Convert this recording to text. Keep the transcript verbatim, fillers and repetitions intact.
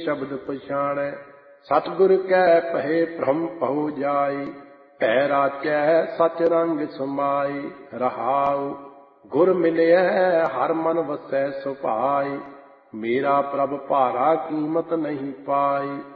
शब्द पछाणै। सतगुर कै पहे भ्रम पहो जाई, भै राचै सच रंग समाई। रहाउ गुर मिलियै हर मन वसै सुभाई, मेरा प्रभ भारा कीमत नहीं पाई।